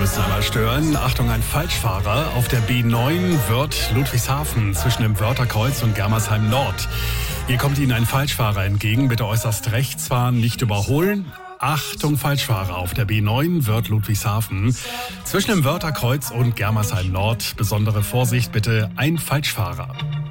müssen aber stören. Achtung, ein Falschfahrer auf der B9 wird Ludwigshafen zwischen dem Wörtherkreuz und Germersheim Nord. Hier kommt Ihnen ein Falschfahrer entgegen. Bitte äußerst rechts fahren, nicht überholen. Achtung, Falschfahrer auf der B9 wird Ludwigshafen zwischen dem Wörtherkreuz und Germersheim Nord. Besondere Vorsicht bitte, ein Falschfahrer.